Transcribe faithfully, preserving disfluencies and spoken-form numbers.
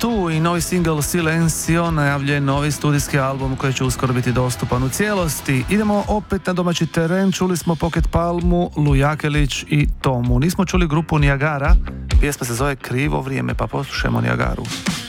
tu i novi single Silencio najavljuje novi studijski album koji će uskoro biti dostupan u cijelosti. Idemo opet na domaći teren, čuli smo Pocket Palmu, Lujakelić i Tomu. Nismo čuli grupu Niagara, pjesma se zove Krivo vrijeme, pa poslušajmo Niagaru.